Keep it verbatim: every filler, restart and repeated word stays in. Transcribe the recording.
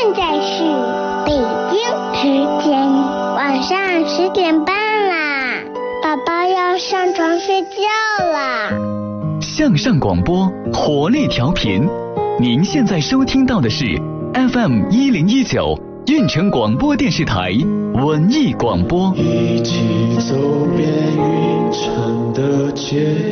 在是北京时间晚上十点半啦，宝宝要上床睡觉啦。 向上广播，活力调频，您现在收听到的是 F M 一零一九运城广播电视台文艺广播。 一起走遍云城的街。